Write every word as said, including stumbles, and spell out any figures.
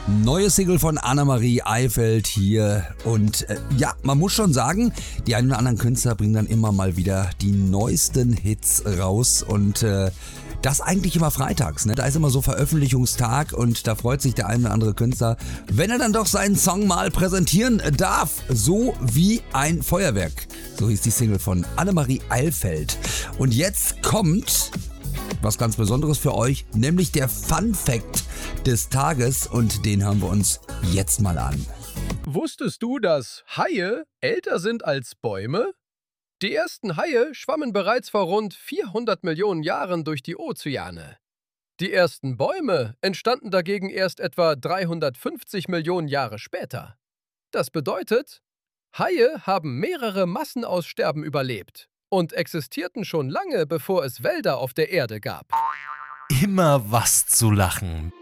Neue Single von Annemarie Eifeld hier und äh, ja, man muss schon sagen, die einen oder anderen Künstler bringen dann immer mal wieder die neuesten Hits raus und äh, das eigentlich immer freitags, ne? Da ist immer so Veröffentlichungstag und da freut sich der ein oder andere Künstler, wenn er dann doch seinen Song mal präsentieren darf, so wie ein Feuerwerk. So hieß die Single von Annemarie Eifeld. Und jetzt kommt was ganz Besonderes für euch, nämlich der Fun Fact des Tages und den hören wir uns jetzt mal an. Wusstest du, dass Haie älter sind als Bäume? Die ersten Haie schwammen bereits vor rund vierhundert Millionen Jahren durch die Ozeane. Die ersten Bäume entstanden dagegen erst etwa dreihundertfünfzig Millionen Jahre später. Das bedeutet, Haie haben mehrere Massenaussterben überlebt und existierten schon lange, bevor es Wälder auf der Erde gab. Immer was zu lachen.